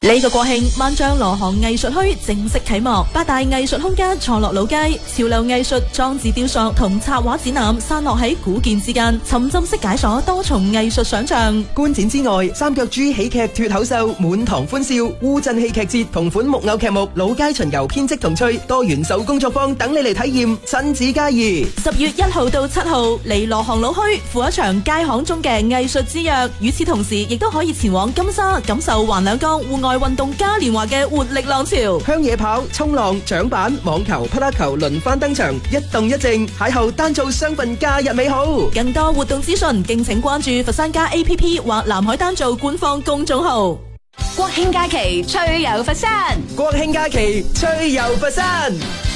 呢個國慶，萬象羅行藝術墟正式啟幕，八大藝術空間錯落老街，潮流藝術、裝置雕塑同插畫展覽散落喺古建之間，沉浸式解鎖多重藝術想象。 觀展之外，三腳豬喜劇脫口秀、滿堂歡笑、烏鎮戲劇節同款木偶劇目、老街巡遊編織童趣、多元手工作坊等你嚟體驗，親子皆宜。10月1號到7號，嚟羅行老墟赴一場街巷中嘅藝術之約。與此同時，亦都可以前往金沙感受橫兩江戶外運動嘉年華嘅活力浪潮，向野跑、衝浪、槳板、網球、匹克球輪番登場，一動一靜，邂逅單做雙份假日美好。更多活動資訊，敬請關注佛山家 APP 或南海單做官方公眾號。 國慶假期趣遊佛山， 國慶假期趣遊佛山。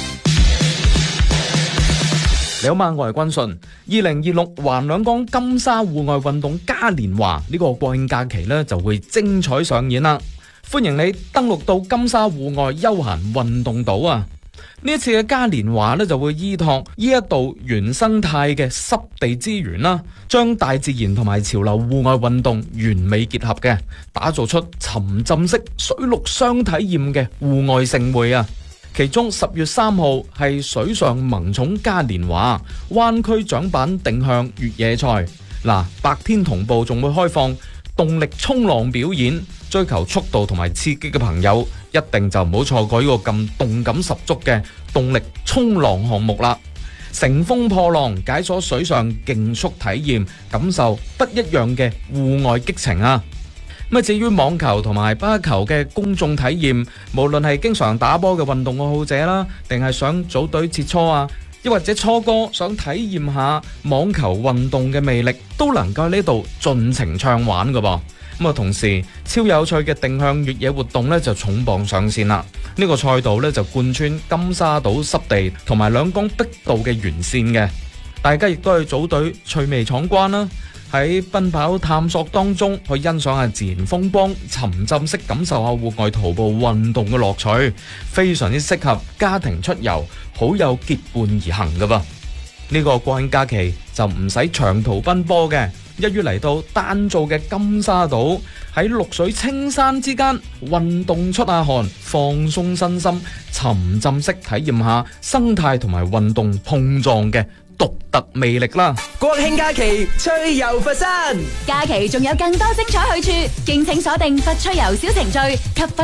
你好嘛，我係君信。2026橫兩江金沙戶外運動嘉年華呢個國慶假期呢就會精彩上演啦！歡迎你登陸到金沙戶外休閒運動島啊！呢一次嘅嘉年華呢就會依託呢一度原生態嘅濕地資源啦，將大自然同埋潮流戶外運動完美結合嘅，打造出沉浸式水陸雙體驗嘅戶外盛會啊！其中10月3號係水上萌寵嘉年華，灣區槳板定向越野賽。白天同步仲會開放動力衝浪表演，追求速度同埋刺激嘅朋友一定就唔好錯過呢個咁動感十足嘅動力衝浪項目啦！乘風破浪，解鎖水上競速體驗，感受不一樣嘅戶外激情啊！至於網球同埋巴球嘅公眾體驗，無論係經常打波嘅運動愛好者啦，定係想組隊切磋啊，亦或者初哥想體驗下網球運動嘅魅力，都能夠喺呢度盡情暢玩㗎噃。同時超有趣嘅定向越野活動呢就重磅上線啦！呢個賽道呢就貫穿金沙島濕地同埋兩江碧道嘅沿線嘅，大家亦都去組隊趣味闖關啦！喺奔跑探索當中去欣賞下自然風光，沉浸式感受下戶外徒步運動嘅樂趣，非常之適合家庭出遊，好有結伴而行噶噃。呢個國慶假期就唔使長途奔波嘅，一於嚟到單做嘅金沙島，喺綠水青山之間運動出下汗，放鬆身心，沉浸式體驗下生態同埋運動碰撞嘅獨特魅力啦！ 國慶假期趣遊佛山， 假期仲有更多精彩去處，敬請鎖定佛趣遊小程序及佛